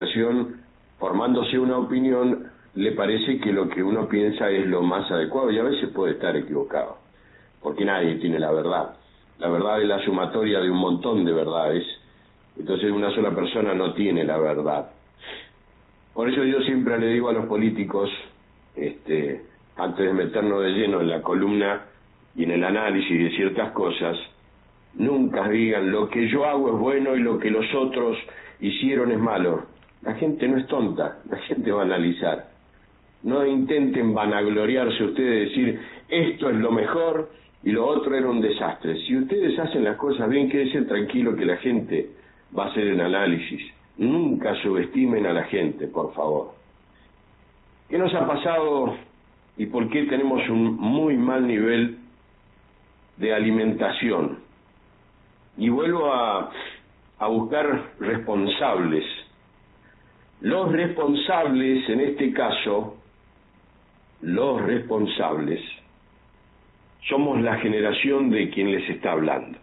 formándose una opinión, le parece que lo que uno piensa es lo más adecuado, y a veces puede estar equivocado, porque nadie tiene la verdad. La verdad es la sumatoria de un montón de verdades, entonces una sola persona no tiene la verdad. Por eso yo siempre le digo a los políticos, antes de meternos de lleno en la columna y en el análisis de ciertas cosas, nunca digan lo que yo hago es bueno y lo que los otros hicieron es malo. La gente no es tonta, la gente va a analizar. No intenten vanagloriarse ustedes, decir esto es lo mejor y lo otro era un desastre. Si ustedes hacen las cosas bien, quédense tranquilo que la gente va a hacer el análisis. Nunca subestimen a la gente, por favor. ¿Qué nos ha pasado y por qué tenemos un muy mal nivel de alimentación? Y vuelvo a buscar responsables. Los responsables, en este caso, los responsables, somos la generación de quien les está hablando.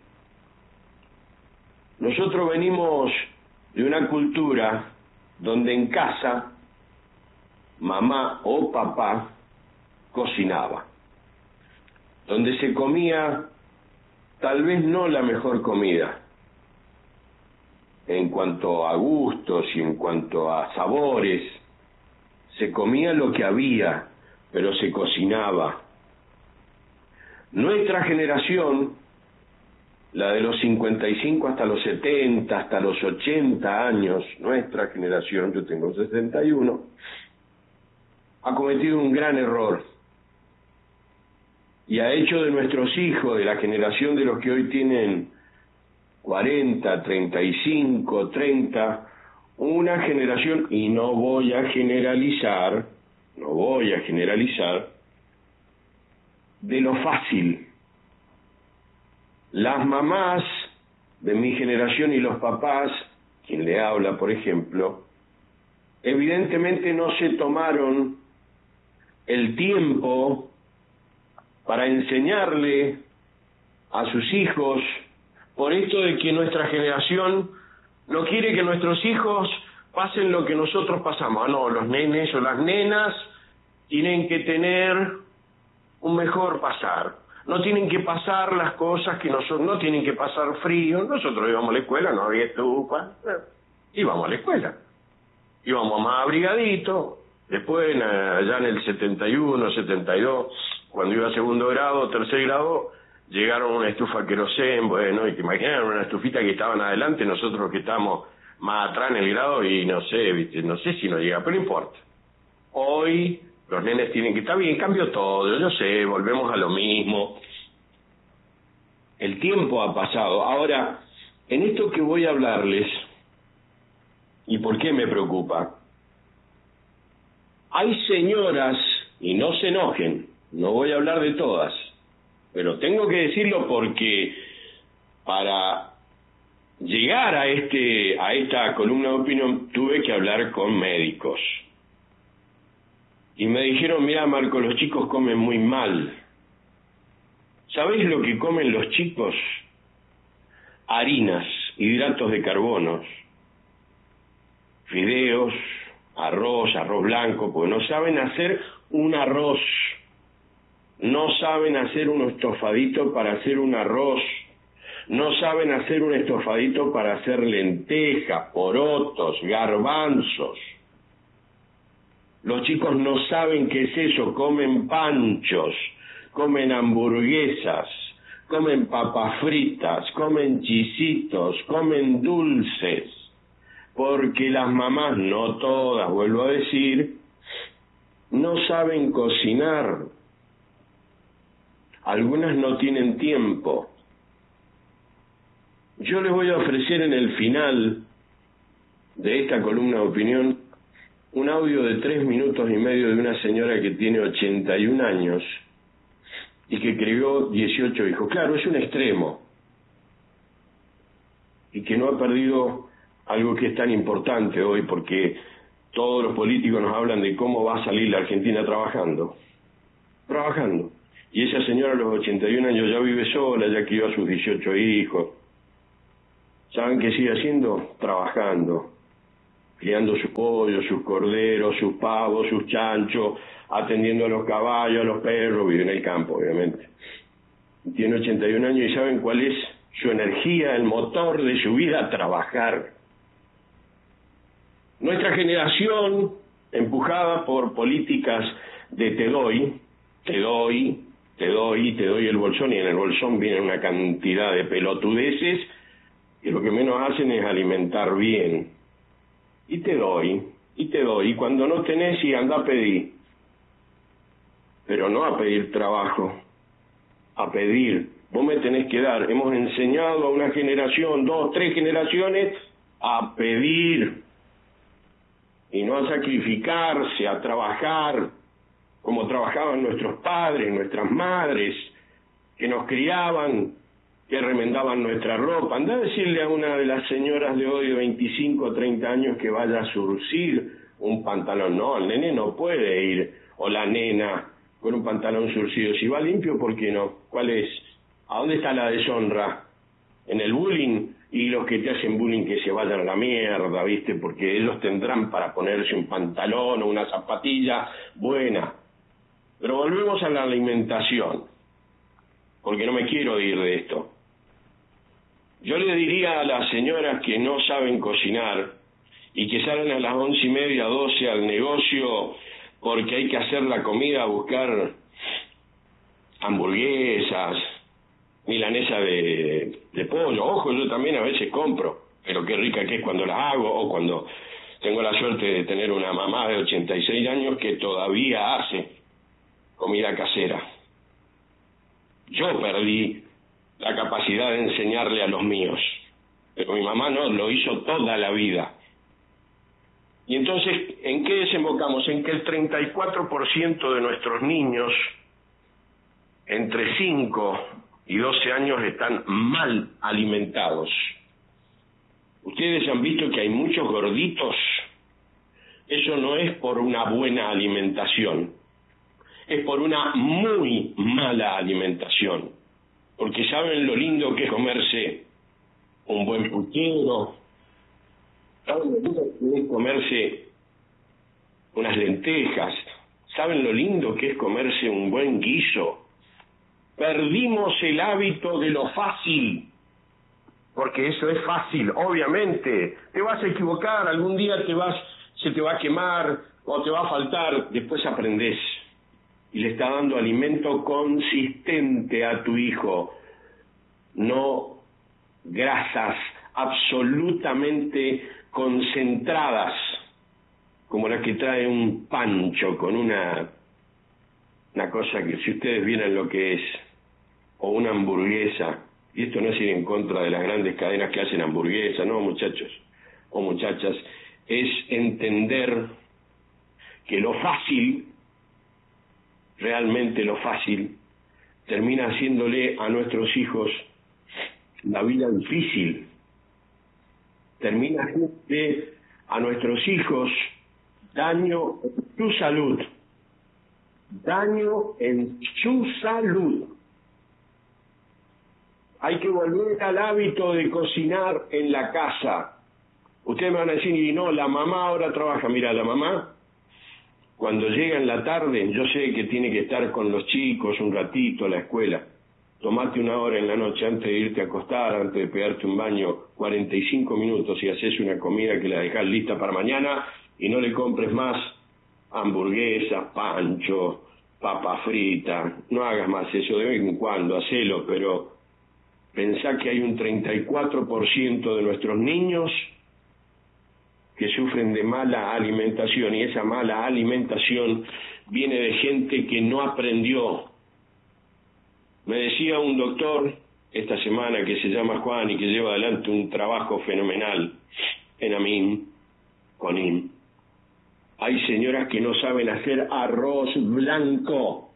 Nosotros venimos de una cultura donde en casa mamá o papá cocinaba, donde se comía tal vez no la mejor comida en cuanto a gustos y en cuanto a sabores, se comía lo que había, pero se cocinaba. Nuestra generación, la de los 55 hasta los 70, hasta los 80 años, nuestra generación, yo tengo 61, ha cometido un gran error y ha hecho de nuestros hijos, de la generación de los que hoy tienen 40, 35, 30, una generación, y no voy a generalizar, de lo fácil. Las mamás de mi generación y los papás, quien le habla, por ejemplo, evidentemente no se tomaron el tiempo para enseñarle a sus hijos, por esto de que nuestra generación no quiere que nuestros hijos pasen lo que nosotros pasamos. No, los nenes o las nenas tienen que tener un mejor pasar. No tienen que pasar las cosas que nosotros, no tienen que pasar frío. Nosotros íbamos a la escuela, no había estufa, íbamos a la escuela. Íbamos más abrigaditos. Después, allá en el 71, 72, cuando iba a segundo grado, tercer grado, llegaron una estufa querosén, bueno, y te imaginas una estufita que estaban adelante, nosotros que estábamos más atrás en el grado, y no sé, ¿viste? No sé si nos llega, pero no importa. Hoy los nenes tienen que estar bien, cambió todo, yo sé, volvemos a lo mismo. El tiempo ha pasado. Ahora, en esto que voy a hablarles, ¿y por qué me preocupa? Hay señoras, y no se enojen, no voy a hablar de todas, pero tengo que decirlo porque para llegar a esta columna de opinión tuve que hablar con médicos. Y me dijeron, mira Marco, los chicos comen muy mal. ¿Sabéis lo que comen los chicos? Harinas, hidratos de carbono, fideos, arroz blanco, porque no saben hacer un arroz. No saben hacer un estofadito para hacer un arroz. No saben hacer un estofadito para hacer lentejas, porotos, garbanzos. Los chicos no saben qué es eso, comen panchos, comen hamburguesas, comen papas fritas, comen chisitos, comen dulces, porque las mamás, no todas, vuelvo a decir, no saben cocinar. Algunas no tienen tiempo. Yo les voy a ofrecer en el final de esta columna de opinión un audio de 3 minutos y medio de una señora que tiene 81 años y que crió 18 hijos. Claro, es un extremo y que no ha perdido algo que es tan importante hoy, porque todos los políticos nos hablan de cómo va a salir la Argentina trabajando. Y esa señora a los 81 años ya vive sola, ya crió a sus 18 hijos. ¿Saben qué sigue haciendo? Trabajando. criando sus pollos, sus corderos, sus pavos, sus chanchos, atendiendo a los caballos, a los perros, vive en el campo, obviamente. Tiene 81 años y ¿saben cuál es su energía, el motor de su vida? Trabajar. Nuestra generación, empujada por políticas de te doy el bolsón, y en el bolsón viene una cantidad de pelotudeces que lo que menos hacen es alimentar bien. Y te doy, y cuando no tenés, y anda a pedir. Pero no a pedir trabajo, a pedir. Vos me tenés que dar. Hemos enseñado a una generación, 2, 3 generaciones, a pedir. Y no a sacrificarse, a trabajar, como trabajaban nuestros padres, nuestras madres, que nos criaban, que remendaban nuestra ropa. Andá a decirle a una de las señoras de hoy de 25 o 30 años que vaya a surcir un pantalón. No, el nene no puede ir, o la nena, con un pantalón surcido. Si va limpio, ¿por qué no? ¿Cuál es? ¿A dónde está la deshonra? En el bullying. Y los que te hacen bullying que se vayan a la mierda, ¿viste? Porque ellos tendrán para ponerse un pantalón o una zapatilla buena. Pero volvemos a la alimentación, porque no me quiero ir de esto. Yo le diría a las señoras que no saben cocinar y que salen a las 11:30, 12 al negocio porque hay que hacer la comida, buscar hamburguesas, milanesa de pollo. Ojo, yo también a veces compro, pero qué rica que es cuando las hago, o cuando tengo la suerte de tener una mamá de 86 años que todavía hace comida casera. Yo perdí la capacidad de enseñarle a los míos, pero mi mamá no, lo hizo toda la vida. Y entonces, ¿en qué desembocamos? En que el 34% de nuestros niños entre 5 y 12 años están mal alimentados. Ustedes han visto que hay muchos gorditos. Eso no es por una buena alimentación, es por una muy mala alimentación. Porque saben lo lindo que es comerse un buen puchero, saben lo lindo que es comerse unas lentejas, saben lo lindo que es comerse un buen guiso. Perdimos el hábito de lo fácil, porque eso es fácil. Obviamente te vas a equivocar, algún día se te va a quemar o te va a faltar, después aprendés y le está dando alimento consistente a tu hijo, no grasas absolutamente concentradas como la que trae un pancho con una cosa que, si ustedes vieran lo que es, o una hamburguesa, y esto no es ir en contra de las grandes cadenas que hacen hamburguesas, no, muchachos o muchachas, es entender que lo fácil, realmente lo fácil, termina haciéndole a nuestros hijos la vida difícil, termina haciéndole a nuestros hijos daño en su salud, daño en su salud. Hay que volver al hábito de cocinar en la casa. Ustedes me van a decir, y no, la mamá ahora trabaja. Mira, la mamá, cuando llega en la tarde, yo sé que tiene que estar con los chicos un ratito a la escuela. Tomate una hora en la noche antes de irte a acostar, antes de pegarte un baño, 45 minutos, y haces una comida que la dejás lista para mañana, y no le compres más hamburguesas, pancho, papa frita. No hagas más eso, de vez en cuando, hacelo, pero pensá que hay un 34% de nuestros niños que sufren de mala alimentación, y esa mala alimentación viene de gente que no aprendió. Me decía un doctor esta semana que se llama Juan y que lleva adelante un trabajo fenomenal en AMIN, CONIN. Hay señoras que no saben hacer arroz blanco.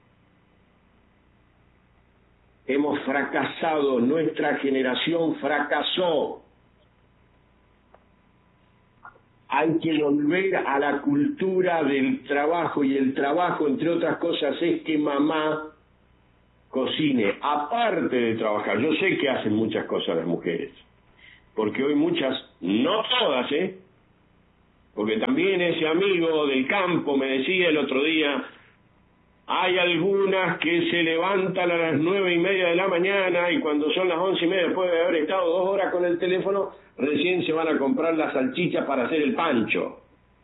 Hemos fracasado, nuestra generación fracasó. Hay que volver a la cultura del trabajo, y el trabajo, entre otras cosas, es que mamá cocine, aparte de trabajar. Yo sé que hacen muchas cosas las mujeres, porque hoy muchas, no todas, Porque también ese amigo del campo me decía el otro día, hay algunas que se levantan a las 9:30 de la mañana y cuando son las 11:30, después de haber estado 2 horas con el teléfono, recién se van a comprar las salchichas para hacer el pancho.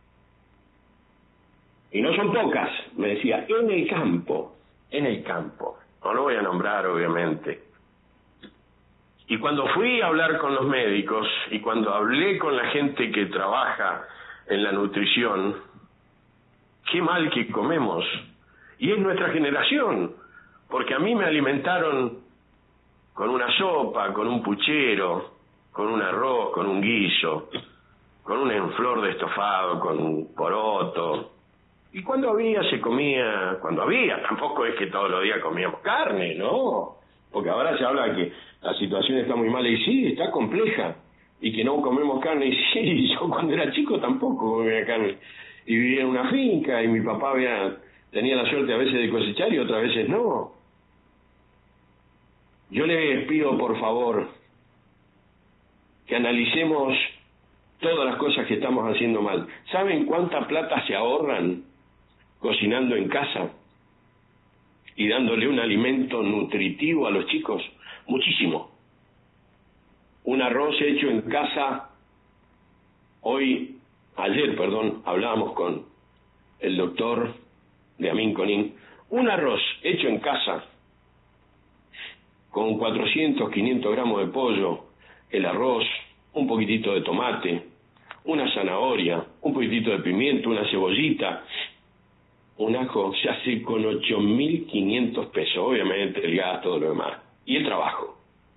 Y no son pocas, me decía, en el campo. No lo voy a nombrar, obviamente. Y cuando fui a hablar con los médicos y cuando hablé con la gente que trabaja en la nutrición, qué mal que comemos. Y es nuestra generación, porque a mí me alimentaron con una sopa, con un puchero, con un arroz, con un guiso, con un enflor de estofado, con un poroto. Y cuando había, se comía, cuando había, tampoco es que todos los días comíamos carne, ¿no? Porque ahora se habla de que la situación está muy mala, y sí, está compleja, y que no comemos carne, y sí, yo cuando era chico tampoco comía carne, y vivía en una finca, y mi papá tenía la suerte a veces de cosechar y otras veces no. Yo les pido, por favor, que analicemos todas las cosas que estamos haciendo mal. ¿Saben cuánta plata se ahorran cocinando en casa y dándole un alimento nutritivo a los chicos? Muchísimo. Un arroz hecho en casa. Ayer, hablábamos con el doctor de Amin Conin. Un arroz hecho en casa con 400, 500 gramos de pollo, el arroz, un poquitito de tomate, una zanahoria, un poquitito de pimiento, una cebollita, un ajo, se hace con 8.500 pesos, obviamente el gas, todo lo demás, y el trabajo.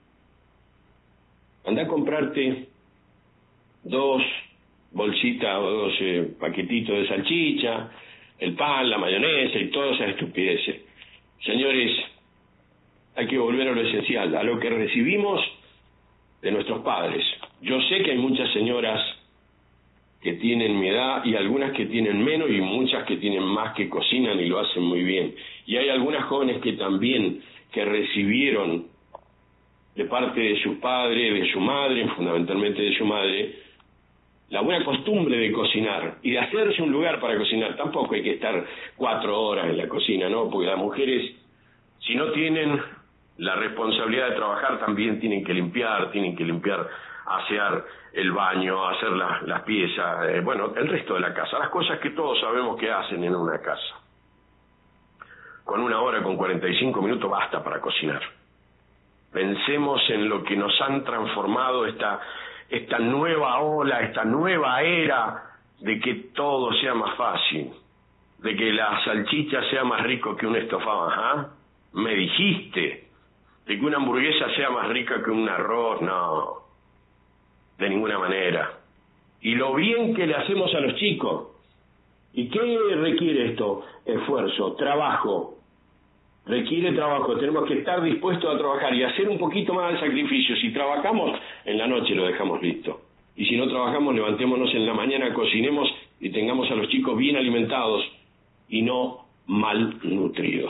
Anda a comprarte 2 bolsitas o 2 paquetitos de salchicha, el pan, la mayonesa y todas esas estupideces. Señores, hay que volver a lo esencial, a lo que recibimos de nuestros padres. Yo sé que hay muchas señoras que tienen mi edad y algunas que tienen menos y muchas que tienen más, que cocinan y lo hacen muy bien. Y hay algunas jóvenes que también, que recibieron de parte de sus padres, de su madre, fundamentalmente de su madre, la buena costumbre de cocinar y de hacerse un lugar para cocinar. Tampoco hay que estar 4 horas en la cocina, ¿no? Porque las mujeres, si no tienen la responsabilidad de trabajar, también tienen que limpiar, asear el baño, hacer las piezas, el resto de la casa, las cosas que todos sabemos que hacen en una casa. Con 1 hora, con 45 minutos basta para cocinar. Pensemos en lo que nos han transformado esta nueva ola, esta nueva era de que todo sea más fácil, de que la salchicha sea más rico que un estofado. ¿Ah? Me dijiste. De que una hamburguesa sea más rica que un arroz, no, de ninguna manera. Y lo bien que le hacemos a los chicos. ¿Y qué requiere esto? Esfuerzo, trabajo. Requiere trabajo, tenemos que estar dispuestos a trabajar y hacer un poquito más de sacrificio. Si trabajamos, en la noche lo dejamos listo. Y si no trabajamos, levantémonos en la mañana, cocinemos y tengamos a los chicos bien alimentados y no malnutridos.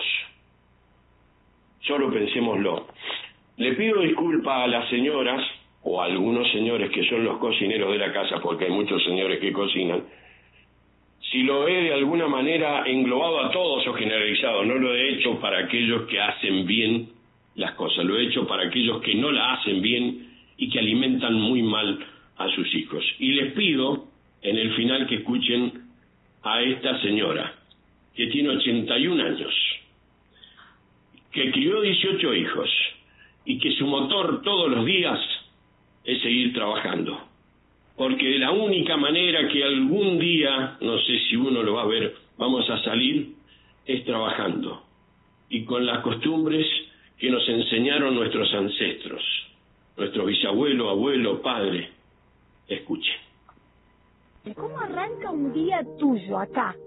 Solo pensémoslo. Le pido disculpas a las señoras o a algunos señores que son los cocineros de la casa, porque hay muchos señores que cocinan, si lo he de alguna manera englobado a todos o generalizado. No lo he hecho para aquellos que hacen bien las cosas, lo he hecho para aquellos que no la hacen bien y que alimentan muy mal a sus hijos. Y les pido en el final que escuchen a esta señora que tiene 81 años, que crió 18 hijos y que su motor todos los días es seguir trabajando. Porque de la única manera que algún día, no sé si uno lo va a ver, vamos a salir, es trabajando. Y con las costumbres que nos enseñaron nuestros ancestros, nuestros bisabuelos, abuelos, padres. Escuchen. ¿Cómo arranca un día tuyo acá?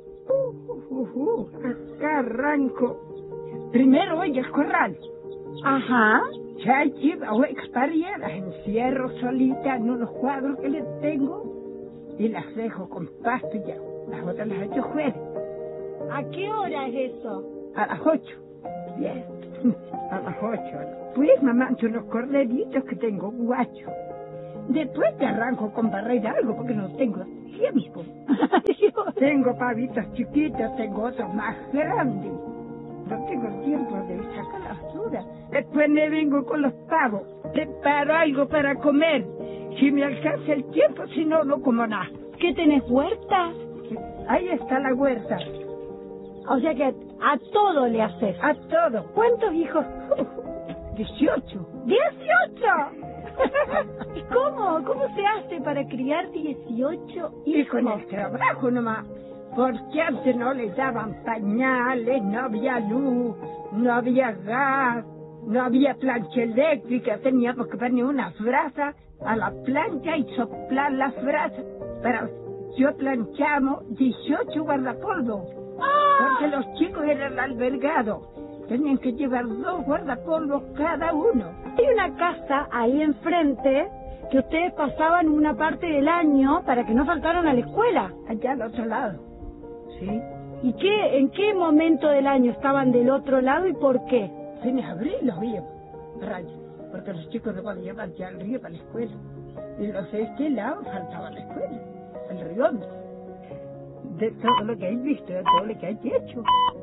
Acá arranco. Primero voy al corral. Ajá. Ya llevo experiencia, las encierro solita en unos cuadros que les tengo y las dejo con pasto y agua. Las otras las echo fuera. ¿A qué hora es eso? A las 8. Bien. A las 8. Pues me mancho unos corderitos que tengo guacho. Después te arranco con barrer algo porque no tengo tiempo. Tengo pavitos chiquitos, tengo otros más grandes. No tengo tiempo de sacar la basura. Después me vengo con los pavos. Preparo algo para comer. Si me alcanza el tiempo, si no, no como nada. ¿Qué tenés, huerta? Ahí está la huerta. O sea que a todo le haces. A todo. ¿Cuántos hijos? 18. ¡18! ¿Y cómo? ¿Cómo se hace para criar 18 Y hijos? con el trabajo nomás. Porque antes no les daban pañales, no había luz, no había gas, no había plancha eléctrica. Teníamos que poner unas brasas a la plancha y soplar las brasas. Pero yo planchamos 18 guardapolvos. Porque los chicos eran albergados. Tenían que llevar 2 guardapolvos cada uno. Hay una casa ahí enfrente que ustedes pasaban una parte del año para que no faltaran a la escuela. Allá al otro lado. Sí. ¿Y en qué momento del año estaban del otro lado y por qué? En abril los íbamos, rayos, porque los chicos no podían llevar ya al río para la escuela. Y los de este lado faltaba la escuela, el río. De todo lo que hay visto, de todo lo que hay hecho.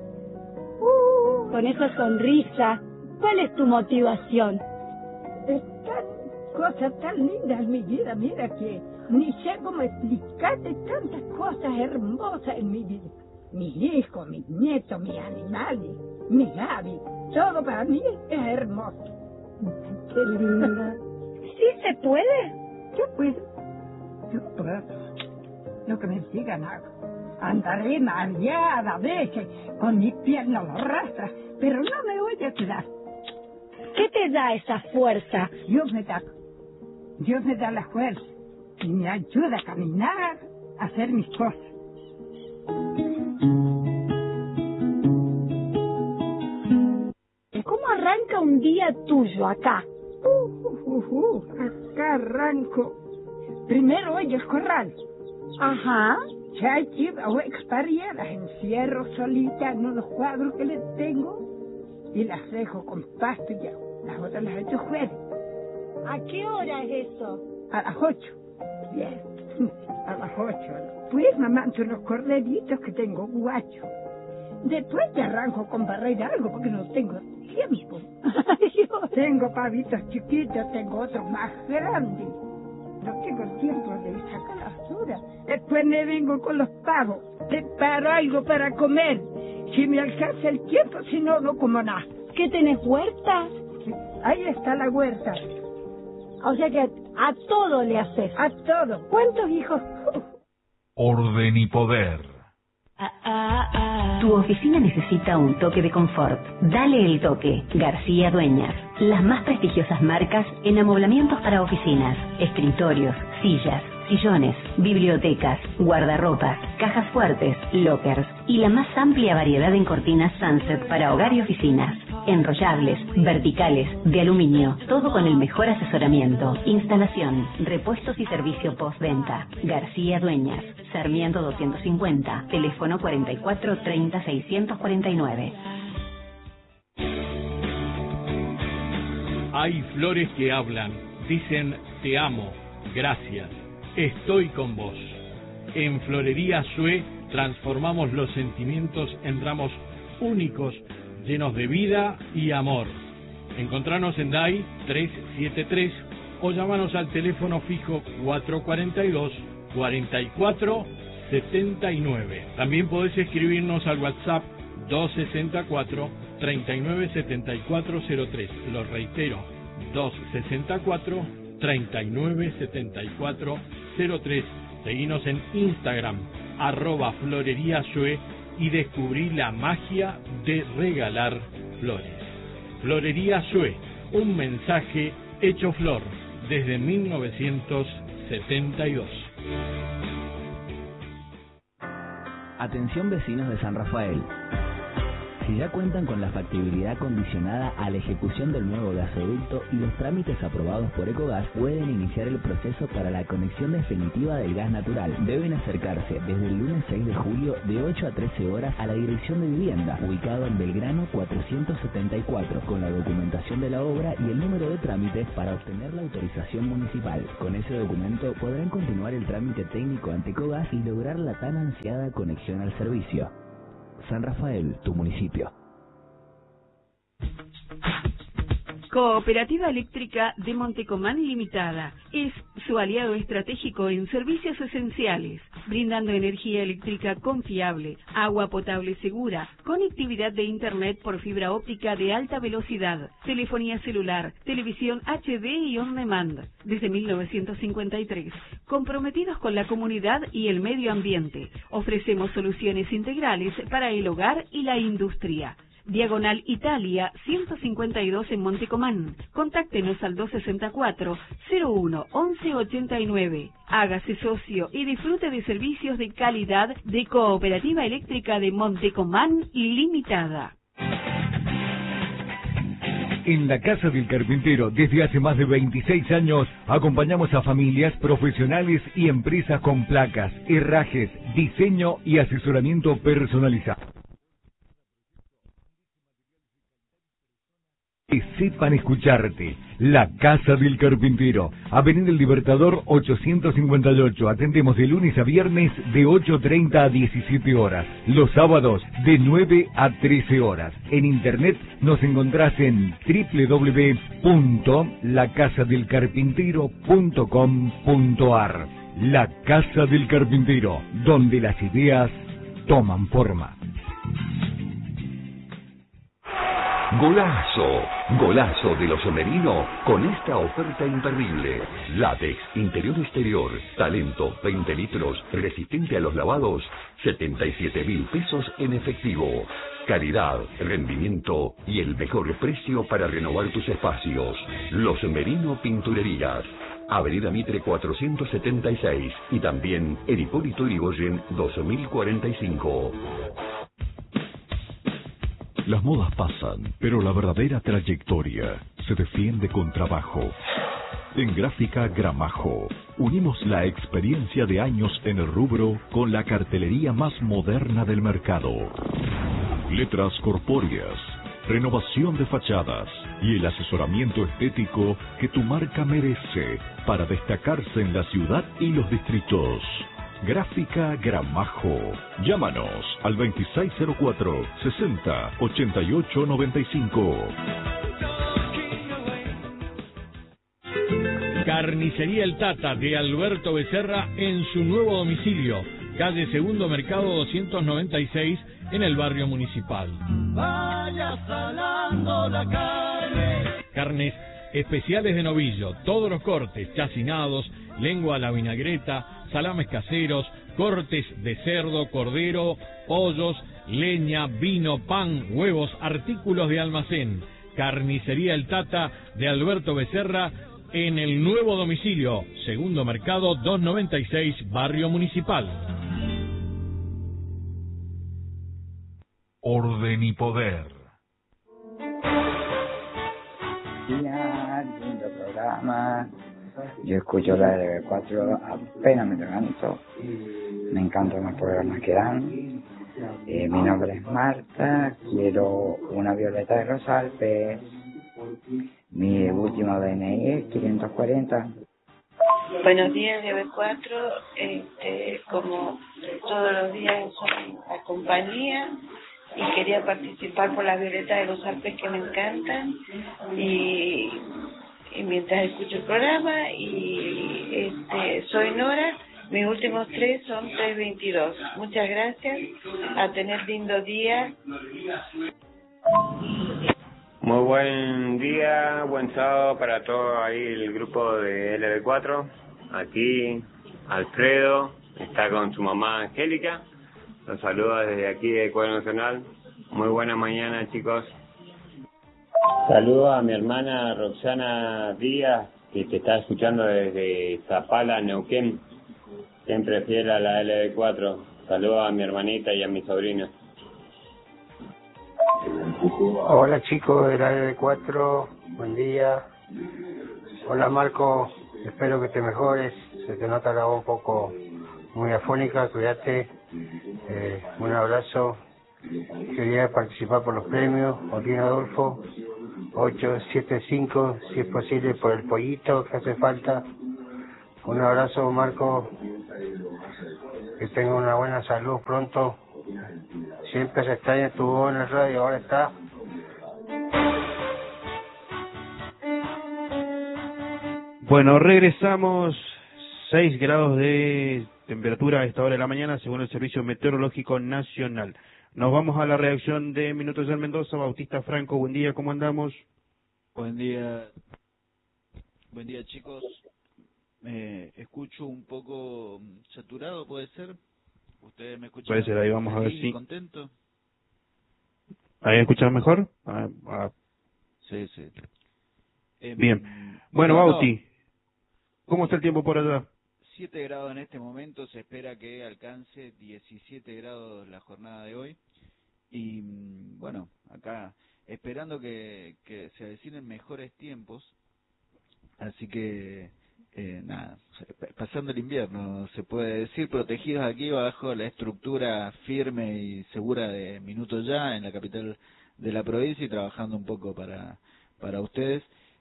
Con esa sonrisa, ¿cuál es tu motivación? Están cosas tan lindas en mi vida, mira que ni sé cómo explicarte tantas cosas hermosas en mi vida. Mis hijos, mis nietos, mis animales, mi Gaby, todo para mí es hermoso. Qué linda. ¿Sí se puede? Yo puedo. Lo que me digan hago. Andaré mareada a veces, con mis piernas lo arrastran, pero no me voy a quedar. ¿Qué te da esa fuerza? Dios me da la fuerza y me ayuda a caminar, a hacer mis cosas. ¿Cómo arranca un día tuyo acá? Acá arranco. Primero oye el corral. Ajá. Ya llevo experiencia, las encierro solita en unos cuadros que les tengo y las dejo con pasto y agua. Las otras las echo fuera. ¿A qué hora es eso? A las 8. Bien, a las 8. Pues mamá, unos corderitos que tengo guacho. Después te arranco con barrer algo porque no tengo tiempo. Tengo pavitos chiquitos, tengo otros más grandes. No tengo tiempo de sacar la basura. Después me vengo con los pavos. Preparo algo para comer. Si me alcanza el tiempo, si no, no como nada. ¿Qué tenés, huerta? Ahí está la huerta. O sea que a todo le haces. A todo. ¿Cuántos hijos? Orden y poder. Tu oficina necesita un toque de confort. Dale el toque. García Dueñas. Las más prestigiosas marcas en amoblamientos para oficinas, escritorios, sillas, sillones, bibliotecas, guardarropas, cajas fuertes, lockers y la más amplia variedad en cortinas Sunset para hogar y oficinas. Enrollables, verticales, de aluminio, todo con el mejor asesoramiento, instalación, repuestos y servicio postventa. García Dueñas, Sarmiento 250, teléfono 44 30 649. Hay flores que hablan, dicen te amo, gracias, estoy con vos. En Florería Sue transformamos los sentimientos en ramos únicos, llenos de vida y amor. Encontranos en DAI 373 o llámanos al teléfono fijo 442 44 79. También podés escribirnos al WhatsApp 264 39 74 03. Lo reitero, 264 39 74 03. Seguinos en Instagram, @floreríasue, y descubrí la magia de regalar flores. Florería Sue, un mensaje hecho flor desde 1972. Atención vecinos de San Rafael. Si ya cuentan con la factibilidad condicionada a la ejecución del nuevo gasoducto y los trámites aprobados por Ecogas, pueden iniciar el proceso para la conexión definitiva del gas natural. Deben acercarse desde el lunes 6 de julio de 8 a 13 horas a la Dirección de Vivienda, ubicado en Belgrano 474, con la documentación de la obra y el número de trámites para obtener la autorización municipal. Con ese documento podrán continuar el trámite técnico ante Ecogas y lograr la tan ansiada conexión al servicio. San Rafael, tu municipio. Cooperativa Eléctrica de Montecomán Limitada es su aliado estratégico en servicios esenciales, brindando energía eléctrica confiable, agua potable segura, conectividad de Internet por fibra óptica de alta velocidad, telefonía celular, televisión HD y on demand. Desde 1953, comprometidos con la comunidad y el medio ambiente, ofrecemos soluciones integrales para el hogar y la industria. Diagonal Italia, 152 en Montecomán. Contáctenos al 264-01-1189. Hágase socio y disfrute de servicios de calidad de Cooperativa Eléctrica de Montecomán Limitada. En la Casa del Carpintero, desde hace más de 26 años, acompañamos a familias, profesionales y empresas con placas, herrajes, diseño y asesoramiento personalizado. Que sepan escucharte. La Casa del Carpintero, Avenida El Libertador 858. Atendemos de lunes a viernes de 8:30 a 17 horas. Los sábados de 9 a 13 horas. En internet nos encontrás en www.lacasadelcarpintero.com.ar. La Casa del Carpintero, donde las ideas toman forma. Golazo, golazo de los Somerino con esta oferta imperdible. Látex, interior-exterior, talento, 20 litros, resistente a los lavados, 77.000 pesos en efectivo. Calidad, rendimiento y el mejor precio para renovar tus espacios. Los Somerino Pinturerías. Avenida Mitre 476 y también en Hipólito Yrigoyen 2045. Las modas pasan, pero la verdadera trayectoria se defiende con trabajo. En Gráfica Gramajo, unimos la experiencia de años en el rubro con la cartelería más moderna del mercado. Letras corpóreas, renovación de fachadas y el asesoramiento estético que tu marca merece para destacarse en la ciudad y los distritos. Gráfica Gramajo. Llámanos al 2604-60-8895. Carnicería El Tata de Alberto Becerra en su nuevo domicilio, calle Segundo Mercado 296 en el barrio Municipal. Vaya salando la carne. Carnes especiales de novillo, todos los cortes, chacinados, lengua a la vinagreta, salames caseros, cortes de cerdo, cordero, pollos, leña, vino, pan, huevos, artículos de almacén. Carnicería El Tata de Alberto Becerra en el nuevo domicilio, Segundo Mercado 296, Barrio Municipal. Orden y poder. Lindo programa. Yo escucho la LB4 apenas me levanto. Me encantan los programas que dan. Mi nombre es Marta. Quiero una violeta de los Alpes. Mi último DNI es 540. Buenos días, LB4. Como todos los días soy la compañía y quería participar por la violeta de los Alpes que me encantan. Y mientras escucho el programa y soy Nora, mis últimos 3 son 322. Muchas gracias, a tener lindo día. Muy buen día, buen sábado para todo ahí el grupo de LB4. Aquí Alfredo está con su mamá Angélica. Los saluda desde aquí de Ecuador Nacional. Muy buena mañana, chicos. Saludo a mi hermana Roxana Díaz, que te está escuchando desde Zapala, Neuquén. Siempre fiel a la LB4. Saludo a mi hermanita y a mi sobrino. Hola chicos del AD4, buen día. Hola Marco, espero que te mejores. Se te nota la voz un poco muy afónica, cuídate. Un abrazo. Quería participar por los premios. Joaquín Adolfo, 875, si es posible por el pollito que hace falta. Un abrazo Marco, que tenga una buena salud pronto. Siempre se extraña tu voz en el radio, ahora está. Bueno, regresamos. 6 grados de temperatura a esta hora de la mañana, según el Servicio Meteorológico Nacional. Nos vamos a la reacción de Minutos del Mendoza. Bautista Franco, buen día, ¿cómo andamos? Buen día chicos. Escucho un poco saturado, ¿puede ser? ¿Ustedes me escuchan? Puede ser, ahí vamos a ver si... ¿Contento? ¿Ahí escuchas mejor? Sí. Bien. Bueno, Bauti, ¿cómo está el tiempo por allá? 7 grados en este momento, se espera que alcance 17 grados la jornada de hoy. Y bueno, acá esperando que se avecinen mejores tiempos. Así que, nada, pasando el invierno, se puede decir, protegidos aquí bajo la estructura firme y segura de Minuto Ya en la capital de la provincia y trabajando un poco para ustedes.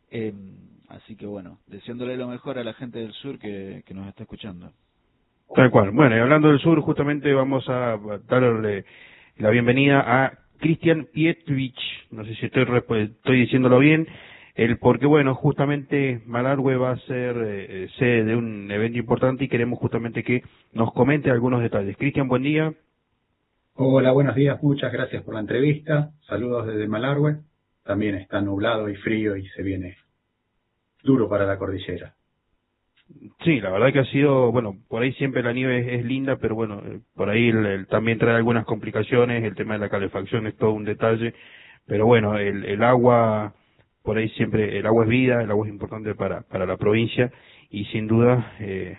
Así que bueno, deseándole lo mejor a la gente del sur que nos está escuchando. Tal cual. Bueno, y hablando del sur, justamente vamos a darle la bienvenida a Cristian Pietrich, no sé si estoy diciéndolo bien, porque bueno, justamente Malargüe va a ser sede de un evento importante y queremos justamente que nos comente algunos detalles. Cristian, buen día. Hola, buenos días, muchas gracias por la entrevista, saludos desde Malargüe, también está nublado y frío y se viene duro para la cordillera. Sí, la verdad que ha sido, bueno, por ahí siempre la nieve es linda, pero bueno, por ahí también trae algunas complicaciones, el tema de la calefacción es todo un detalle, pero bueno, el agua, por ahí siempre, el agua es vida, el agua es importante para la provincia y sin duda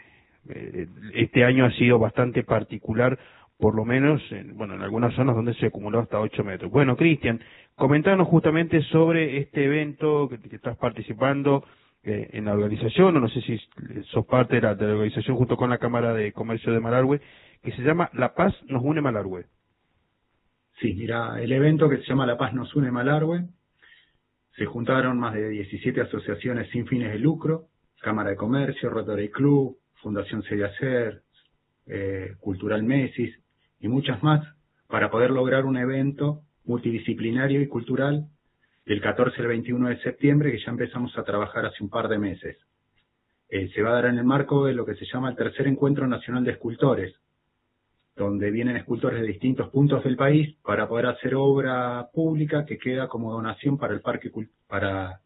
este año ha sido bastante particular, por lo menos en algunas zonas donde se acumuló hasta 8 metros. Bueno, Cristian, comentanos justamente sobre este evento que estás participando en la organización, o no sé si sos parte de la organización junto con la Cámara de Comercio de Malargüe, que se llama La Paz nos une Malargüe. Sí, mira, el evento que se llama La Paz nos une Malargüe, se juntaron más de 17 asociaciones sin fines de lucro, Cámara de Comercio, Rotary Club, Fundación Seriacer, Cultural Mesis y muchas más, para poder lograr un evento multidisciplinario y cultural del 14 al 21 de septiembre, que ya empezamos a trabajar hace un par de meses. Se va a dar en el marco de lo que se llama el tercer Encuentro Nacional de Escultores, donde vienen escultores de distintos puntos del país para poder hacer obra pública que queda como donación para el parque, para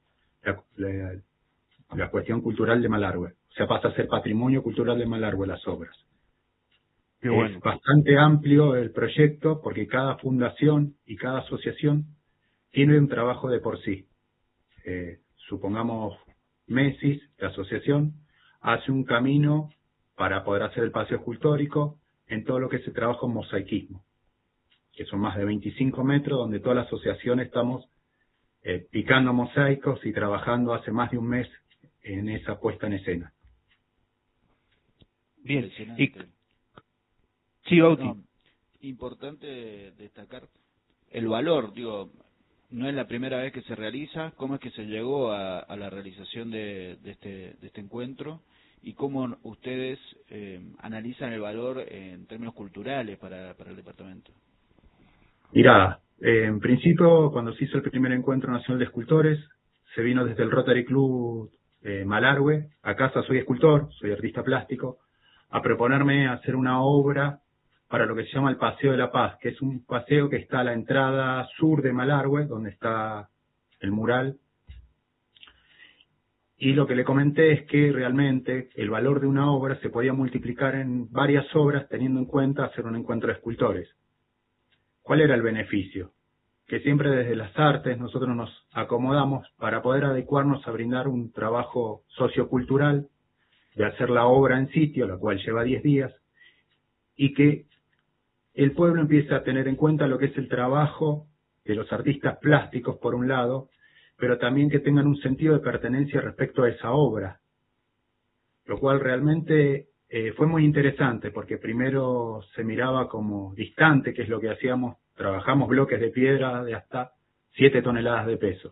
la cuestión cultural de Malargüe. O sea, pasa a ser patrimonio cultural de Malargüe las obras. Qué bueno. Es bastante amplio el proyecto porque cada fundación y cada asociación tiene un trabajo de por sí. Supongamos Mesis, la asociación, hace un camino para poder hacer el paseo escultórico en todo lo que se trabaja en mosaicismo, que son más de 25 metros, donde toda la asociación estamos picando mosaicos y trabajando hace más de un mes en esa puesta en escena. Bien. Sí, Bauti. Importante destacar el valor, no es la primera vez que se realiza. ¿Cómo es que se llegó a la realización de este encuentro? ¿Y cómo ustedes analizan el valor en términos culturales para el departamento? Mirá, en principio, cuando se hizo el primer Encuentro Nacional de Escultores, se vino desde el Rotary Club Malargüe, a casa soy escultor, soy artista plástico, a proponerme hacer una obra para lo que se llama el Paseo de la Paz, que es un paseo que está a la entrada sur de Malargüe, donde está el mural. Y lo que le comenté es que realmente el valor de una obra se podía multiplicar en varias obras teniendo en cuenta hacer un encuentro de escultores. ¿Cuál era el beneficio? Que siempre desde las artes nosotros nos acomodamos para poder adecuarnos a brindar un trabajo sociocultural, de hacer la obra en sitio, la cual lleva 10 días, y que el pueblo empiece a tener en cuenta lo que es el trabajo de los artistas plásticos, por un lado, pero también que tengan un sentido de pertenencia respecto a esa obra, lo cual realmente fue muy interesante, porque primero se miraba como distante, que es lo que hacíamos, trabajamos bloques de piedra de hasta 7 toneladas de peso.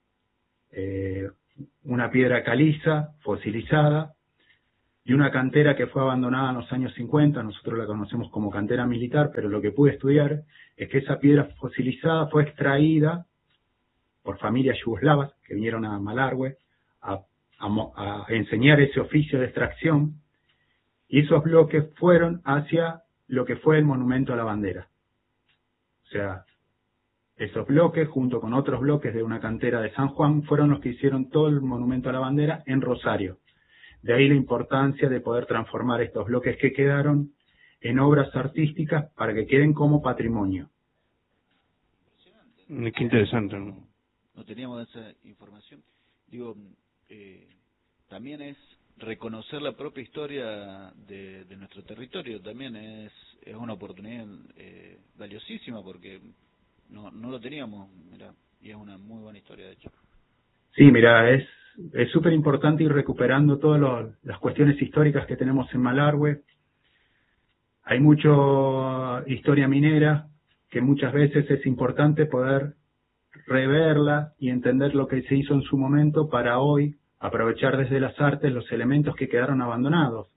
Una piedra caliza, fosilizada, y una cantera que fue abandonada en los años 50, nosotros la conocemos como cantera militar, pero lo que pude estudiar es que esa piedra fosilizada fue extraída por familias yugoslavas que vinieron a Malargüe a enseñar ese oficio de extracción, y esos bloques fueron hacia lo que fue el monumento a la bandera. O sea, esos bloques, junto con otros bloques de una cantera de San Juan, fueron los que hicieron todo el monumento a la bandera en Rosario. De ahí la importancia de poder transformar estos bloques que quedaron en obras artísticas para que queden como patrimonio. Qué interesante, ¿no? No teníamos esa información. Digo, también es reconocer la propia historia de nuestro territorio. También es una oportunidad valiosísima, porque no lo teníamos, mirá, y es una muy buena historia, de hecho. Sí, mira, es súper importante ir recuperando todas las cuestiones históricas que tenemos en Malargüe. Hay mucha historia minera que muchas veces es importante poder reverla y entender lo que se hizo en su momento para hoy aprovechar desde las artes los elementos que quedaron abandonados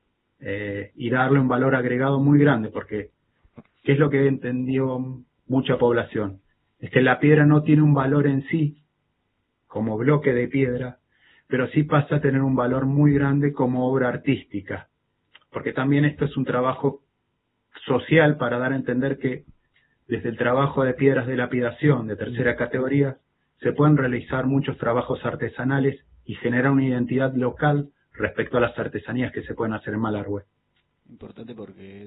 y darle un valor agregado muy grande, porque ¿qué es lo que entendió mucha población? Es que la piedra no tiene un valor en sí como bloque de piedra, pero sí pasa a tener un valor muy grande como obra artística, porque también esto es un trabajo social para dar a entender que desde el trabajo de piedras de lapidación de tercera categoría se pueden realizar muchos trabajos artesanales y generar una identidad local respecto a las artesanías que se pueden hacer en Malargüe. Importante porque es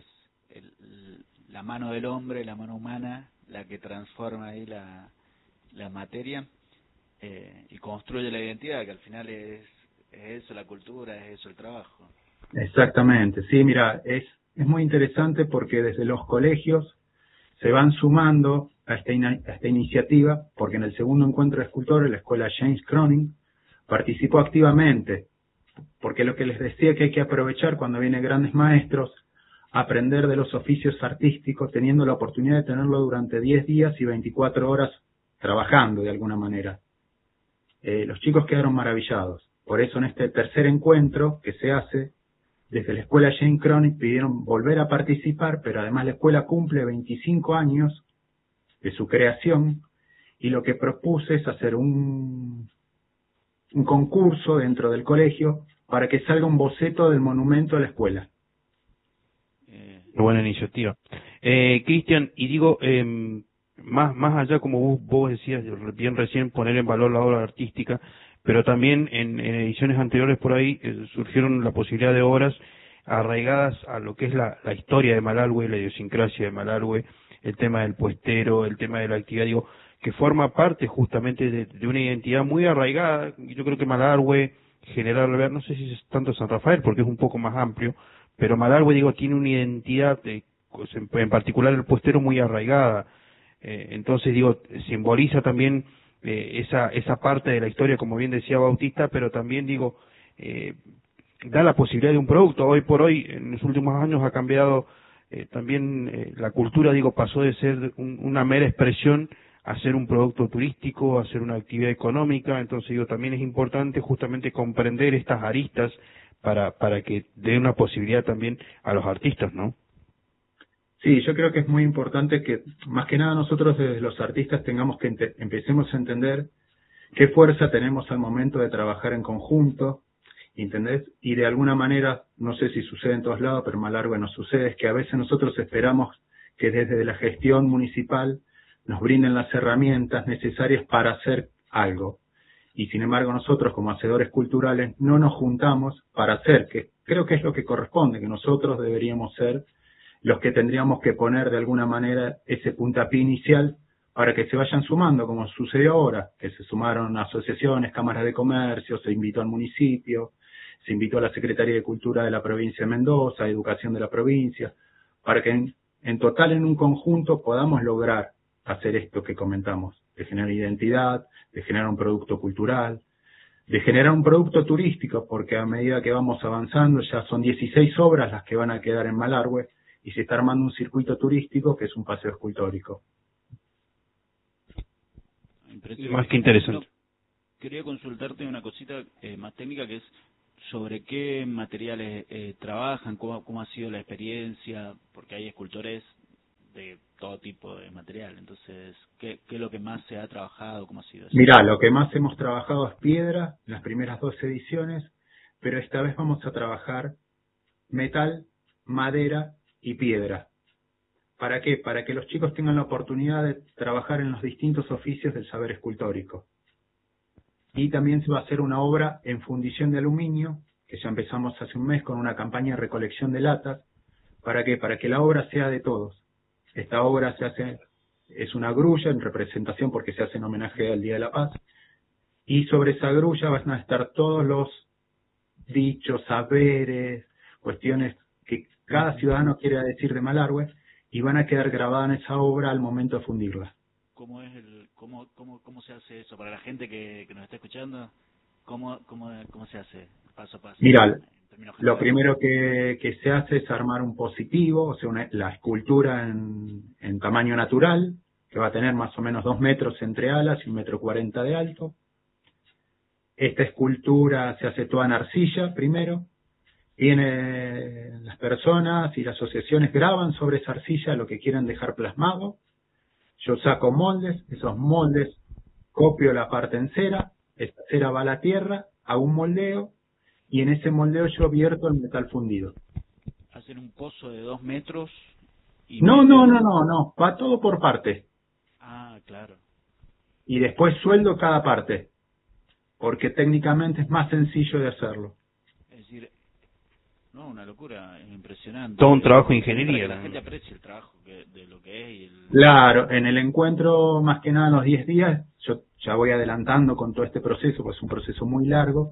la mano del hombre, la mano humana, la que transforma ahí la materia y construye la identidad, que al final es eso, la cultura, es eso, el trabajo. Exactamente, sí, mira, es muy interesante porque desde los colegios se van sumando a esta iniciativa, porque en el segundo encuentro de escultores, la escuela James Cronin participó activamente, porque lo que les decía que hay que aprovechar cuando vienen grandes maestros, aprender de los oficios artísticos, teniendo la oportunidad de tenerlo durante 10 días y 24 horas trabajando de alguna manera. Los chicos quedaron maravillados. Por eso en este tercer encuentro que se hace, desde la escuela Jane Cronin pidieron volver a participar, pero además la escuela cumple 25 años de su creación, y lo que propuse es hacer un concurso dentro del colegio para que salga un boceto del monumento a la escuela. Buena iniciativa. Cristian, y digo, más allá, como vos decías bien recién, poner en valor la obra artística, pero también en ediciones anteriores por ahí surgieron la posibilidad de obras arraigadas a lo que es la historia de Malargüe, la idiosincrasia de Malargüe, el tema del puestero, el tema de la actividad, digo, que forma parte justamente de una identidad muy arraigada. Yo creo que Malargüe, General Alvear, no sé si es tanto San Rafael, porque es un poco más amplio, pero Malargüe, digo, tiene una identidad, en particular el puestero, muy arraigada. Entonces, digo, simboliza también esa parte de la historia, como bien decía Bautista, pero también, digo, da la posibilidad de un producto. Hoy por hoy, en los últimos años, ha cambiado también la cultura, digo, pasó de ser una mera expresión a ser un producto turístico, a ser una actividad económica. Entonces, digo, también es importante justamente comprender estas aristas para que dé una posibilidad también a los artistas, ¿no? Sí, yo creo que es muy importante que, más que nada, nosotros desde los artistas tengamos que empecemos a entender qué fuerza tenemos al momento de trabajar en conjunto, ¿entendés? Y de alguna manera, no sé si sucede en todos lados, pero en Malargüe nos sucede, es que a veces nosotros esperamos que desde la gestión municipal nos brinden las herramientas necesarias para hacer algo. Y sin embargo nosotros como hacedores culturales no nos juntamos para hacer, que creo que es lo que corresponde, que nosotros deberíamos ser los que tendríamos que poner de alguna manera ese puntapié inicial para que se vayan sumando, como sucedió ahora, que se sumaron asociaciones, cámaras de comercio, se invitó al municipio, se invitó a la Secretaría de Cultura de la provincia de Mendoza, a Educación de la provincia, para que en total, en un conjunto, podamos lograr hacer esto que comentamos, de generar identidad, de generar un producto cultural, de generar un producto turístico, porque a medida que vamos avanzando ya son 16 obras las que van a quedar en Malargüe y se está armando un circuito turístico que es un paseo escultórico. Más que interesante. No, quería consultarte una cosita más técnica, que es sobre qué materiales trabajan, cómo ha sido la experiencia, porque hay escultores de todo tipo de material. Entonces, ¿qué es lo que más se ha trabajado? ¿Cómo ha sido eso? Mirá, lo que más hemos trabajado es piedra, en las primeras 2 ediciones, pero esta vez vamos a trabajar metal, madera y piedra. ¿Para qué? Para que los chicos tengan la oportunidad de trabajar en los distintos oficios del saber escultórico. Y también se va a hacer una obra en fundición de aluminio, que ya empezamos hace un mes con una campaña de recolección de latas. ¿Para qué? Para que la obra sea de todos. Esta obra es una grulla en representación porque se hace en homenaje al Día de la Paz. Y sobre esa grulla van a estar todos los dichos, saberes, cuestiones que cada ciudadano quiere decir de Malargüe y van a quedar grabadas en esa obra al momento de fundirla. ¿Cómo se hace eso? Para la gente que nos está escuchando, ¿cómo se hace paso a paso? Mirá, lo primero que se hace es armar un positivo, o sea, la escultura en tamaño natural, que va a tener más o menos 2 metros entre alas y 1,40 m de alto. Esta escultura se hace toda en arcilla primero. Vienen las personas y las asociaciones graban sobre esa arcilla lo que quieren dejar plasmado. Yo saco moldes, esos moldes copio la parte en cera, esa cera va a la tierra, hago un moldeo y en ese moldeo yo vierto el metal fundido. ¿Hacen un pozo de 2 metros? Y No, va todo por parte. Ah, claro. Y después sueldo cada parte, porque técnicamente es más sencillo de hacerlo. Es decir, no, una locura, es impresionante. Todo un trabajo de ingeniería. Para que la gente aprecie el trabajo de lo que es. Y el... Claro, en el encuentro, más que nada en los 10 días, yo ya voy adelantando con todo este proceso, pues es un proceso muy largo.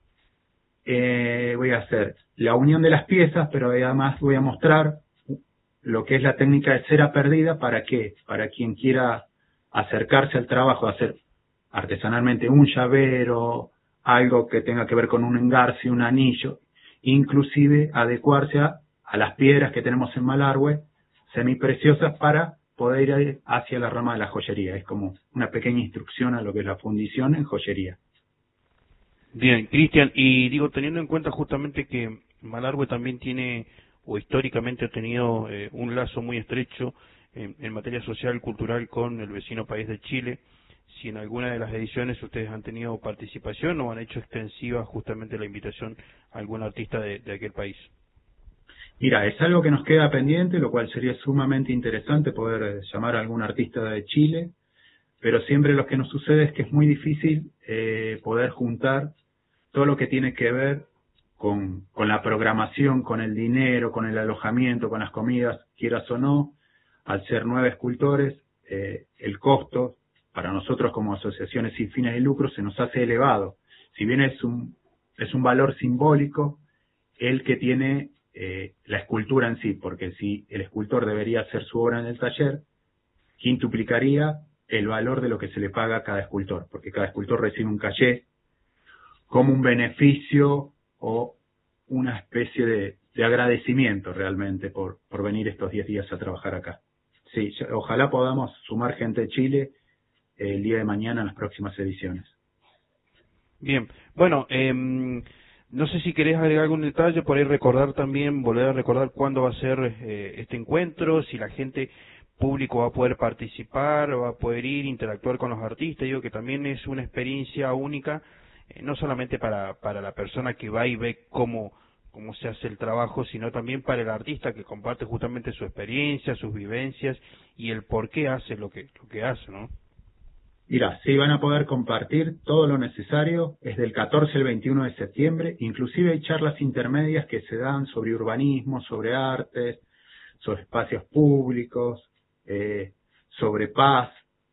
Voy a hacer la unión de las piezas, pero además voy a mostrar lo que es la técnica de cera perdida. ¿Para qué? Para quien quiera acercarse al trabajo, hacer artesanalmente un llavero, algo que tenga que ver con un engarce, un anillo, inclusive adecuarse a las piedras que tenemos en Malargüe, semipreciosas, para poder ir hacia la rama de la joyería. Es como una pequeña instrucción a lo que es la fundición en joyería. Bien, Cristian, y digo, teniendo en cuenta justamente que Malargüe también tiene, o históricamente ha tenido, un lazo muy estrecho en materia social, cultural con el vecino país de Chile, si en alguna de las ediciones ustedes han tenido participación o han hecho extensiva justamente la invitación a algún artista de aquel país. Mira, es algo que nos queda pendiente, lo cual sería sumamente interesante poder llamar a algún artista de Chile, pero siempre lo que nos sucede es que es muy difícil poder juntar todo lo que tiene que ver con la programación, con el dinero, con el alojamiento, con las comidas, quieras o no. Al ser 9 escultores, el costo para nosotros como asociaciones sin fines de lucro se nos hace elevado. Si bien es un valor simbólico el que tiene la escultura en sí, porque si el escultor debería hacer su obra en el taller, quintuplicaría el valor de lo que se le paga a cada escultor, porque cada escultor recibe un caché como un beneficio o una especie de agradecimiento realmente por venir estos 10 días a trabajar acá. Sí, ojalá podamos sumar gente de Chile el día de mañana en las próximas ediciones. Bien, bueno, no sé si querés agregar algún detalle, por ahí recordar también, volver a recordar cuándo va a ser este encuentro, si la gente público va a poder participar, va a poder ir, interactuar con los artistas. Digo que también es una experiencia única, no solamente para la persona que va y ve cómo se hace el trabajo, sino también para el artista que comparte justamente su experiencia, sus vivencias y el por qué hace lo que hace, ¿no? Mira, sí van a poder compartir todo lo necesario, es del 14 al 21 de septiembre, inclusive hay charlas intermedias que se dan sobre urbanismo, sobre artes, sobre espacios públicos, sobre paz.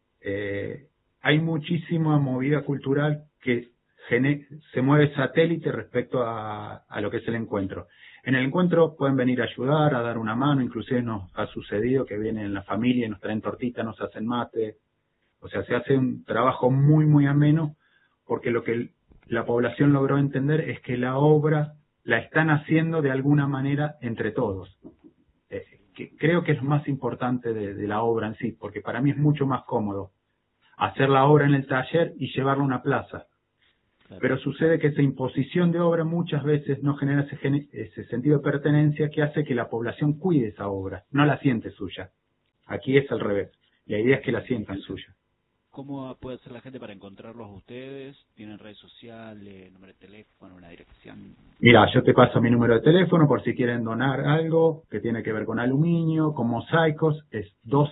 Hay muchísima movida cultural que se mueve satélite respecto a lo que es el encuentro. En el encuentro pueden venir a ayudar, a dar una mano, inclusive nos ha sucedido que vienen la familia y nos traen tortitas, nos hacen mate. O sea, se hace un trabajo muy, muy ameno, porque lo que la población logró entender es que la obra la están haciendo de alguna manera entre todos. Que creo que es lo más importante de la obra en sí, porque para mí es mucho más cómodo hacer la obra en el taller y llevarla a una plaza. Claro. Pero sucede que esa imposición de obra muchas veces no genera ese sentido de pertenencia que hace que la población cuide esa obra, no la siente suya. Aquí es al revés. La idea es que la sientan suya. ¿Cómo puede hacer la gente para encontrarlos a ustedes? ¿Tienen redes sociales, número de teléfono, una dirección? Mira, yo te paso mi número de teléfono por si quieren donar algo que tiene que ver con aluminio, con mosaicos, es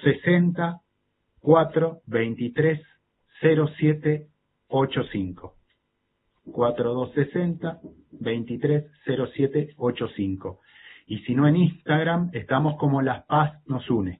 260-423-0785. 4260-230785. Y si no, en Instagram estamos como Las Paz Nos Une.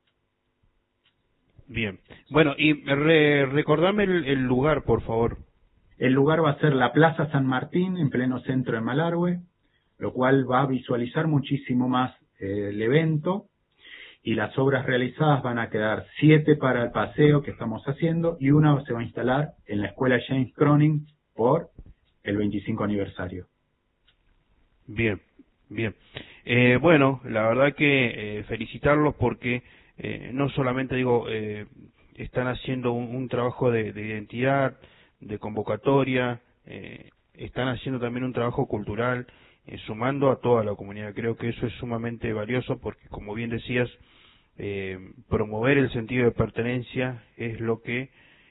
Bien. Bueno, y recordame el lugar, por favor. El lugar va a ser la Plaza San Martín, en pleno centro de Malargüe, lo cual va a visualizar muchísimo más el evento, y las obras realizadas van a quedar 7 para el paseo que estamos haciendo, y una se va a instalar en la Escuela James Cronin por el 25 aniversario. Bien, bien. Bueno, la verdad que felicitarlos porque no solamente están haciendo un trabajo de identidad, de convocatoria, están haciendo también un trabajo cultural, sumando a toda la comunidad. Creo que eso es sumamente valioso porque, como bien decías, promover el sentido de pertenencia es lo que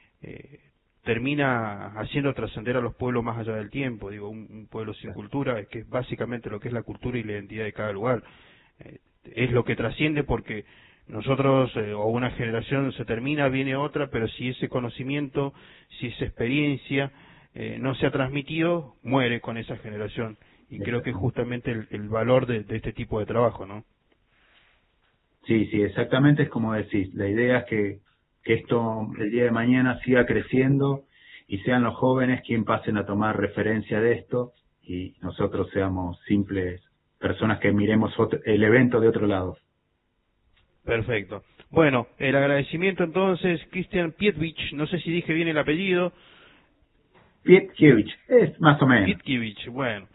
termina haciendo trascender a los pueblos más allá del tiempo. Un pueblo sin cultura, que es básicamente lo que es la cultura y la identidad de cada lugar. Es lo que trasciende porque nosotros, o una generación se termina, viene otra, pero si ese conocimiento, si esa experiencia no se ha transmitido, muere con esa generación. Y creo que es justamente el valor de este tipo de trabajo, ¿no? Sí, exactamente es como decís. La idea es que esto el día de mañana siga creciendo y sean los jóvenes quienes pasen a tomar referencia de esto y nosotros seamos simples personas que miremos el evento de otro lado. Perfecto. Bueno, el agradecimiento entonces, Christian Pietkiewicz, no sé si dije bien el apellido. Pietkiewicz, es más o menos. Pietkiewicz, bueno.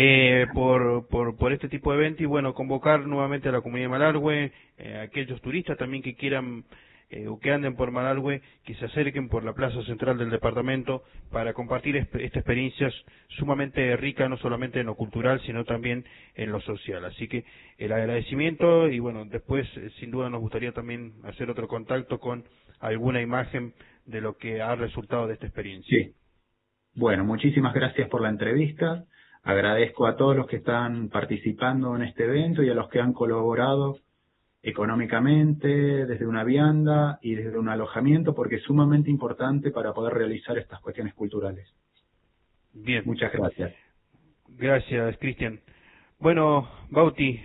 Por este tipo de evento y bueno, convocar nuevamente a la comunidad de Malargüe, aquellos turistas también que quieran o que anden por Malargüe, que se acerquen por la plaza central del departamento para compartir esta experiencia sumamente rica, no solamente en lo cultural, sino también en lo social. Así que el agradecimiento y bueno, después sin duda nos gustaría también hacer otro contacto con alguna imagen de lo que ha resultado de esta experiencia. Sí. Bueno, muchísimas gracias por la entrevista. Agradezco a todos los que están participando en este evento y a los que han colaborado económicamente, desde una vianda y desde un alojamiento, porque es sumamente importante para poder realizar estas cuestiones culturales. Bien. Muchas gracias. Gracias, Cristian. Bueno, Bauti,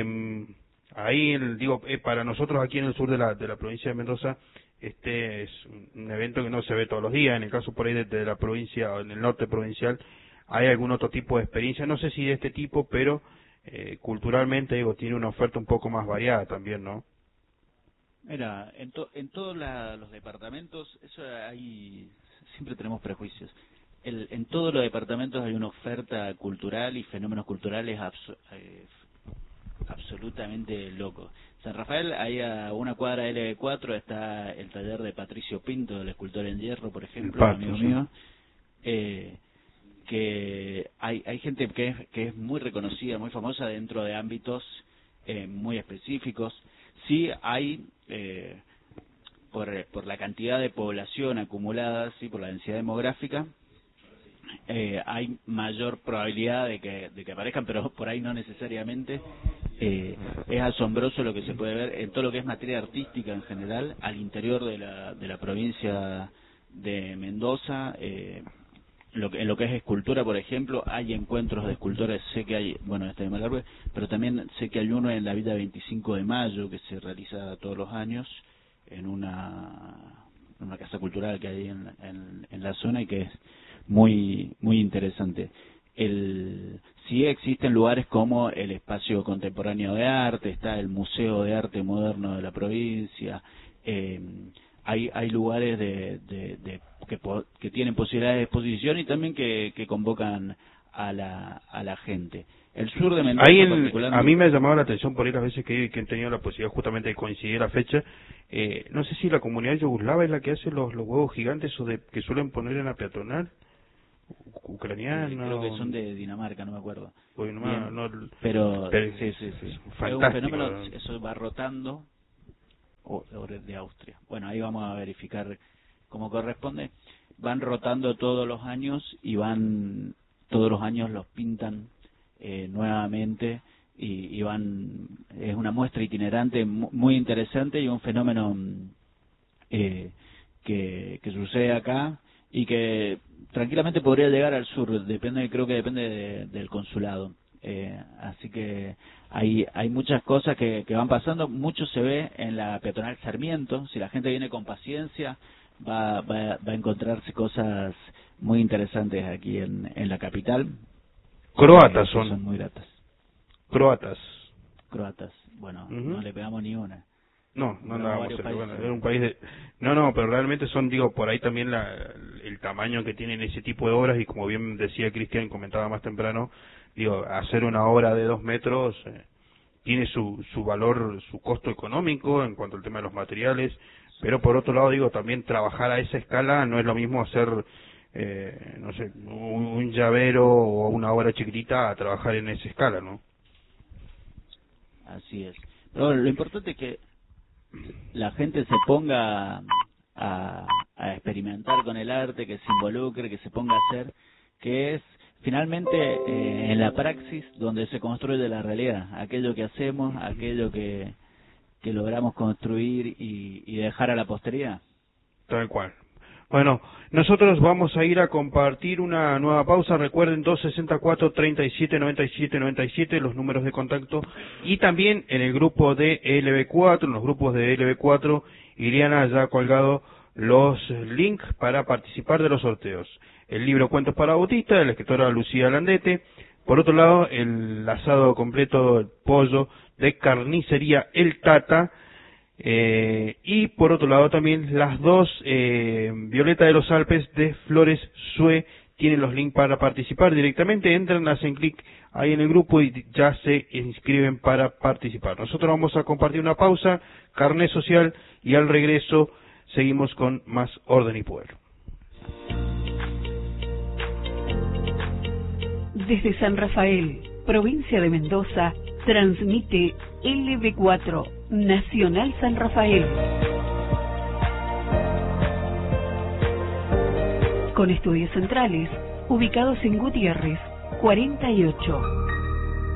ahí para nosotros aquí en el sur de la provincia de Mendoza, este es un evento que no se ve todos los días. En el caso por ahí de la provincia o en el norte provincial, hay algún otro tipo de experiencia, no sé si de este tipo, pero culturalmente tiene una oferta un poco más variada también, ¿no? Mira, en todos los departamentos, siempre tenemos prejuicios. En todos los departamentos hay una oferta cultural y fenómenos culturales absolutamente locos. San Rafael, ahí a una cuadra de LB4 está el taller de Patricio Pinto, el escultor en hierro, por ejemplo, amigo mío. Que hay gente que es muy reconocida, muy famosa dentro de ámbitos muy específicos. Sí hay, por la cantidad de población acumulada, sí, por la densidad demográfica, hay mayor probabilidad de que aparezcan, pero por ahí no necesariamente. Es asombroso lo que se puede ver en todo lo que es materia artística en general, al interior de la provincia de Mendoza. En lo que es escultura, por ejemplo, hay encuentros de escultores, sé que hay, de Malargüe, pero también sé que hay uno en la Villa 25 de Mayo que se realiza todos los años en una casa cultural que hay en la zona y que es muy muy interesante. sí existen lugares como el Espacio Contemporáneo de Arte, está el Museo de Arte Moderno de la provincia, hay lugares que tienen posibilidades de exposición y también que convocan a la gente. El sur de Mendoza particularmente... A mí me ha llamado la atención por ahí las veces que he tenido la posibilidad justamente de coincidir la fecha. No sé si la comunidad yugoslava es la que hace los huevos gigantes que suelen poner en la peatonal. Ucraniana. Creo que son de Dinamarca, no me acuerdo. Bueno, pero sí. Fantástico. Es un fenómeno, eso va rotando, o de Austria. Bueno, ahí vamos a verificar como corresponde. Van rotando todos los años y todos los años los pintan nuevamente y es una muestra itinerante muy interesante y un fenómeno que sucede acá y que tranquilamente podría llegar al sur, creo que depende del consulado, así que hay muchas cosas que van pasando, mucho se ve en la peatonal Sarmiento. Si la gente viene con paciencia va a encontrarse cosas muy interesantes aquí en la capital. Croatas son muy gratas. Croatas, bueno, no le pegamos ni una. No andábamos, bueno, era un país de... No, pero realmente son, por ahí también el tamaño que tienen ese tipo de obras, y como bien decía Cristian, comentaba más temprano, hacer una obra de 2 metros tiene su valor, su costo económico en cuanto al tema de los materiales, pero por otro lado, también trabajar a esa escala no es lo mismo hacer, no sé, un llavero o una obra chiquitita a trabajar en esa escala, ¿no? Así es. Pero lo importante es que la gente se ponga a experimentar con el arte, que se involucre, que se ponga a hacer, que es finalmente en la praxis donde se construye la realidad, aquello que hacemos, aquello que logramos construir y dejar a la posteridad. Tal cual. Bueno, nosotros vamos a ir a compartir una nueva pausa. Recuerden 264-3797-97, los números de contacto. Y también en el grupo de LB4, en los grupos de LB4, Iriana ya ha colgado los links para participar de los sorteos. El libro Cuentos para Bautista, de la escritora Lucía Landete. Por otro lado, el asado completo, el pollo de carnicería El Tata. Y por otro lado también las dos Violeta de los Alpes de Flores Sue tienen los links para participar directamente. Entran, hacen clic ahí en el grupo y ya se inscriben para participar. Nosotros vamos a compartir una pausa, carnet social, y al regreso seguimos con más Orden y Poder. Desde San Rafael, provincia de Mendoza, transmite LB4 Nacional San Rafael. Con estudios centrales, ubicados en Gutiérrez, 48.